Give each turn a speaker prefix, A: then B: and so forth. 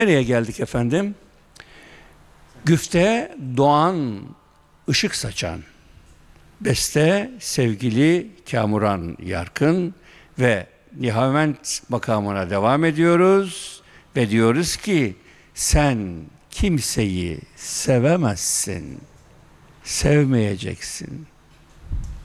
A: Nereye geldik efendim? Güfte Doğan ışık saçan. Beste sevgili Kamuran Yarkın ve Nihavent makamına devam ediyoruz ve diyoruz ki sen kimseyi sevemezsin, sevmeyeceksin.